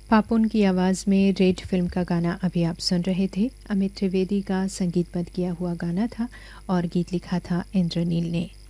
पापुन की आवाज़ में रेड फिल्म का गाना अभी आप सुन रहे थे। अमित त्रिवेदी का संगीतबद्ध किया हुआ गाना था और गीत लिखा था इंद्रनील ने।